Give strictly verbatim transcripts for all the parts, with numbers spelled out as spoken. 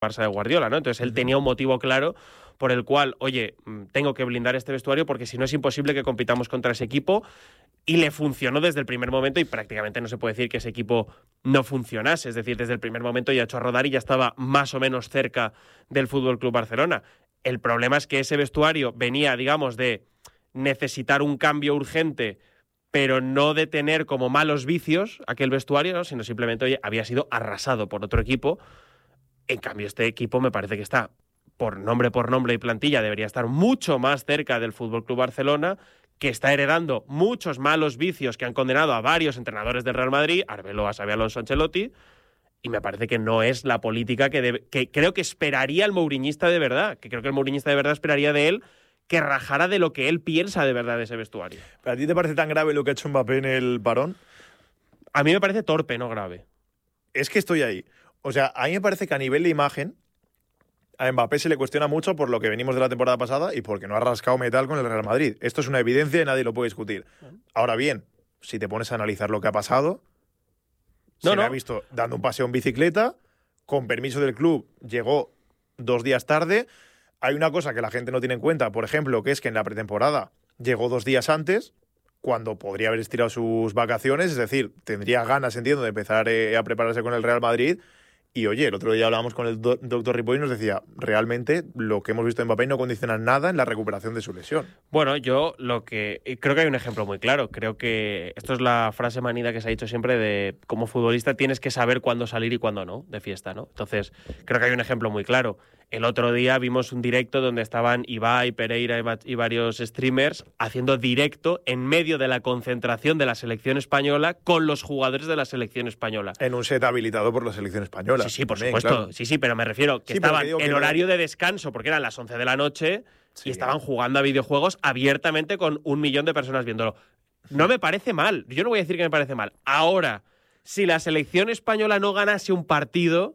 Barça de Guardiola, ¿no? Entonces él tenía un motivo claro por el cual, oye, tengo que blindar este vestuario porque si no es imposible que compitamos contra ese equipo, y le funcionó desde el primer momento y prácticamente no se puede decir que ese equipo no funcionase, es decir, desde el primer momento ya echó a rodar y ya estaba más o menos cerca del F C Barcelona. El problema es que ese vestuario venía, digamos, de necesitar un cambio urgente, pero no de tener como malos vicios aquel vestuario, ¿no? Sino simplemente, oye, había sido arrasado por otro equipo. En cambio, este equipo me parece que está, por nombre por nombre y plantilla, debería estar mucho más cerca del F C Barcelona, que está heredando muchos malos vicios que han condenado a varios entrenadores del Real Madrid, Arbeloa, Xabi Alonso, Ancelotti, y me parece que no es la política que, debe, que creo que esperaría el mouriñista de verdad, que creo que el mouriñista de verdad esperaría de él que rajara de lo que él piensa de verdad de ese vestuario. ¿Pero a ti te parece tan grave lo que ha hecho Mbappé en el parón? A mí me parece torpe, no grave. Es que estoy ahí. O sea, a mí me parece que a nivel de imagen a Mbappé se le cuestiona mucho por lo que venimos de la temporada pasada y porque no ha rascado metal con el Real Madrid. Esto es una evidencia y nadie lo puede discutir. Ahora bien, si te pones a analizar lo que ha pasado, no, se no. le ha visto dando un paseo en bicicleta, con permiso del club, llegó dos días tarde. Hay una cosa que la gente no tiene en cuenta, por ejemplo, que es que en la pretemporada llegó dos días antes, cuando podría haber estirado sus vacaciones, es decir, tendría ganas, entiendo, de empezar eh, a prepararse con el Real Madrid. Y oye, el otro día hablábamos con el do- doctor Ripoll y nos decía, realmente lo que hemos visto en Mbappé no condiciona nada en la recuperación de su lesión. Bueno, yo lo que... Creo que hay un ejemplo muy claro. Creo que esto es la frase manida que se ha dicho siempre de como futbolista tienes que saber cuándo salir y cuándo no de fiesta, ¿no? Entonces, creo que hay un ejemplo muy claro. El otro día vimos un directo donde estaban Ibai, Pereira y, va- y varios streamers haciendo directo en medio de la concentración de la selección española con los jugadores de la selección española. En un set habilitado por la selección española. Sí, sí, por También, supuesto. claro. Sí, sí, pero me refiero que Sí, pero estaban que digo en que horario no- de descanso porque eran las once de la noche Sí. y estaban jugando a videojuegos abiertamente con un millón de personas viéndolo. No me parece mal. Yo no voy a decir que me parece mal. Ahora, si la selección española no ganase un partido,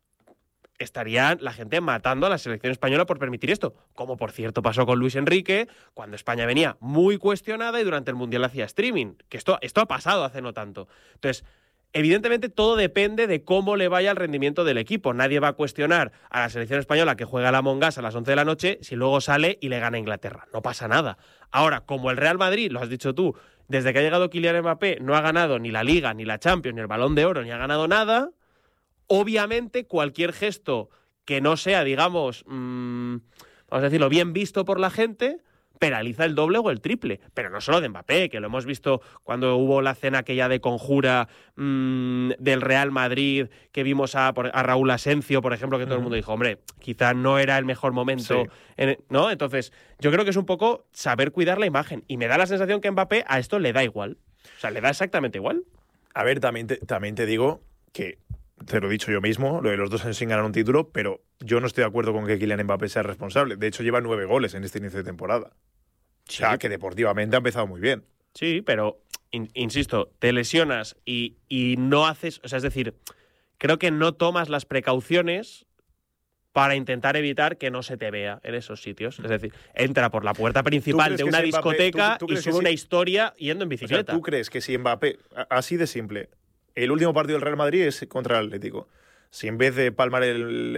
estaría la gente matando a la selección española por permitir esto. Como, por cierto, pasó con Luis Enrique, cuando España venía muy cuestionada y durante el Mundial hacía streaming. Que esto, esto ha pasado hace no tanto. Entonces, evidentemente todo depende de cómo le vaya el rendimiento del equipo. Nadie va a cuestionar a la selección española que juega a la Among Us a las once de la noche si luego sale y le gana a Inglaterra. No pasa nada. Ahora, como el Real Madrid, lo has dicho tú, desde que ha llegado Kylian Mbappé no ha ganado ni la Liga, ni la Champions, ni el Balón de Oro, ni ha ganado nada, obviamente cualquier gesto que no sea, digamos, mmm, vamos a decirlo, bien visto por la gente, penaliza el doble o el triple. Pero no solo de Mbappé, que lo hemos visto cuando hubo la cena aquella de conjura mmm, del Real Madrid, que vimos a, a Raúl Asencio, por ejemplo, que todo uh-huh. el mundo dijo, hombre, quizá no era el mejor momento, sí. en, ¿no? Entonces, yo creo que es un poco saber cuidar la imagen. Y me da la sensación que Mbappé a esto le da igual. O sea, le da exactamente igual. A ver, también te, también te digo que, te lo he dicho yo mismo, lo de los dos años sin ganar un título, pero yo no estoy de acuerdo con que Kylian Mbappé sea responsable. De hecho, lleva nueve goles en este inicio de temporada. Sí. O sea, que deportivamente ha empezado muy bien. Sí, pero, in, insisto, te lesionas y, y no haces... O sea, es decir, creo que no tomas las precauciones para intentar evitar que no se te vea en esos sitios. Es decir, entra por la puerta principal de una si discoteca Mbappé, ¿tú, tú y sube si... una historia yendo en bicicleta. O sea, ¿tú crees que si Mbappé, así de simple, el último partido del Real Madrid es contra el Atlético, si en vez de palmar el,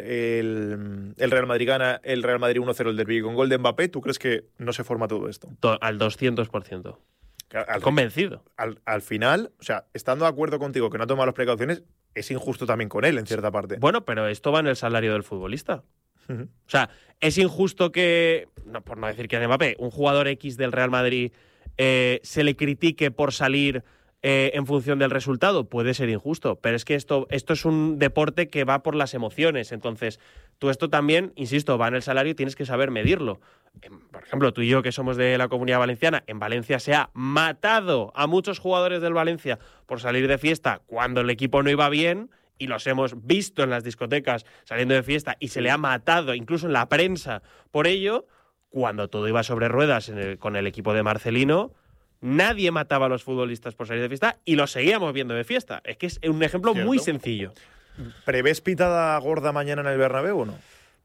el, el Real Madrid gana el Real Madrid uno cero el derbi con gol de Mbappé, ¿tú crees que no se forma todo esto? Al doscientos por ciento. Al, Convencido. Al, al final, o sea, estando de acuerdo contigo que no ha tomado las precauciones, es injusto también con él, en cierta parte. Bueno, pero esto va en el salario del futbolista. Uh-huh. O sea, es injusto que, no, por no decir que es Mbappé, un jugador X del Real Madrid eh, se le critique por salir eh, en función del resultado. Puede ser injusto, pero es que esto, esto es un deporte que va por las emociones. Entonces, tú esto también, insisto, va en el salario y tienes que saber medirlo. Por ejemplo, tú y yo, que somos de la Comunidad Valenciana, en Valencia se ha matado a muchos jugadores del Valencia por salir de fiesta cuando el equipo no iba bien, y los hemos visto en las discotecas saliendo de fiesta, y se le ha matado incluso en la prensa por ello. Cuando todo iba sobre ruedas en el, con el equipo de Marcelino, nadie mataba a los futbolistas por salir de fiesta y los seguíamos viendo de fiesta. Es que es un ejemplo ¿Cierto? muy sencillo. ¿Prevés pitada gorda mañana en el Bernabéu o no?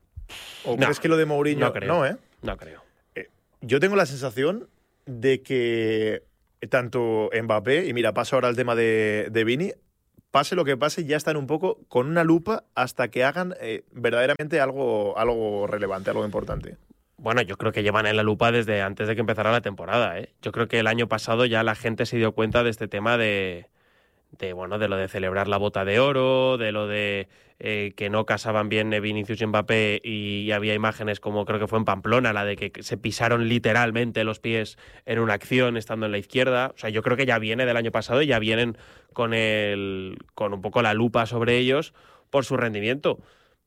¿O no, crees que lo de Mourinho...? No creo. No, ¿eh? No creo. Eh, yo tengo la sensación de que tanto Mbappé, y mira, paso ahora al tema de, de Vini, pase lo que pase, ya están un poco con una lupa hasta que hagan eh, verdaderamente algo, algo relevante, algo importante. Bueno, yo creo que llevan en la lupa desde antes de que empezara la temporada, ¿eh? Yo creo que el año pasado ya la gente se dio cuenta de este tema de, de bueno, de lo de celebrar la bota de oro, de lo de eh, que no casaban bien Vinicius y Mbappé, y, y había imágenes como creo que fue en Pamplona, la de que se pisaron literalmente los pies en una acción estando en la izquierda. O sea, yo creo que ya viene del año pasado y ya vienen con el, con un poco la lupa sobre ellos por su rendimiento.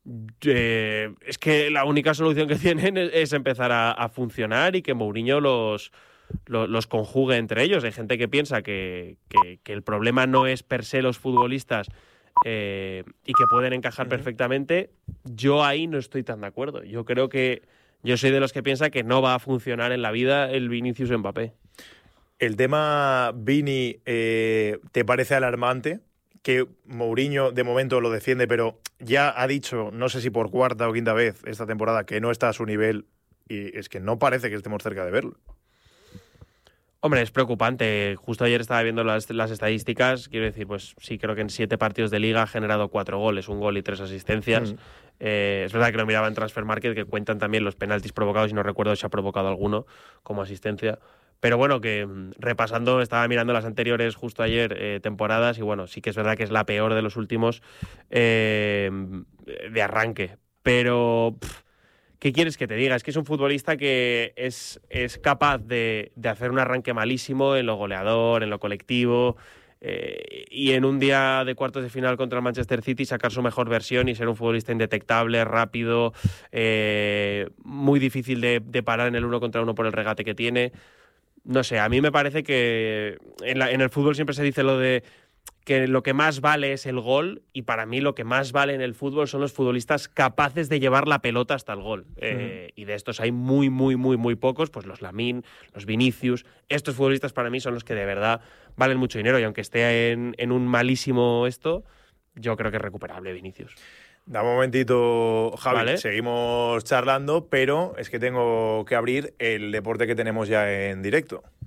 Eh, es que la única solución que tienen es, es empezar a, a funcionar y que Mourinho los, los, los conjugue entre ellos. Hay gente que piensa que, que, que el problema no es per se los futbolistas eh, y que pueden encajar uh-huh. perfectamente. Yo ahí no estoy tan de acuerdo. Yo creo que yo soy de los que piensa que no va a funcionar en la vida el Vinicius Mbappé. El tema Vini, eh, ¿te parece alarmante? Que Mourinho de momento lo defiende, pero ya ha dicho, no sé si por cuarta o quinta vez esta temporada, que no está a su nivel, y es que no parece que estemos cerca de verlo. Hombre, es preocupante. Justo ayer estaba viendo las, las estadísticas. Quiero decir, pues sí, creo que en siete partidos de Liga ha generado cuatro goles, un gol y tres asistencias. Mm. Eh, es verdad que lo miraba en Transfer Market, que cuentan también los penaltis provocados y no recuerdo si ha provocado alguno como asistencia. Pero bueno, que repasando, estaba mirando las anteriores justo ayer eh, temporadas y bueno, sí que es verdad que es la peor de los últimos eh, de arranque. Pero, pff, ¿qué quieres que te diga? Es que es un futbolista que es, es capaz de, de hacer un arranque malísimo en lo goleador, en lo colectivo, eh, y en un día de cuartos de final contra el Manchester City sacar su mejor versión y ser un futbolista indetectable, rápido, eh, muy difícil de, de parar en el uno contra uno por el regate que tiene. No sé, a mí me parece que en, la, en el fútbol siempre se dice lo de que lo que más vale es el gol, y para mí lo que más vale en el fútbol son los futbolistas capaces de llevar la pelota hasta el gol. Uh-huh. Eh, y de estos hay muy, muy, muy, muy pocos, pues los Lamine, los Vinicius. Estos futbolistas para mí son los que de verdad valen mucho dinero, y aunque esté en, en un malísimo esto, yo creo que es recuperable Vinicius. Da un momentito, Javi, ¿Vale? Seguimos charlando, pero es que tengo que abrir el deporte que tenemos ya en directo.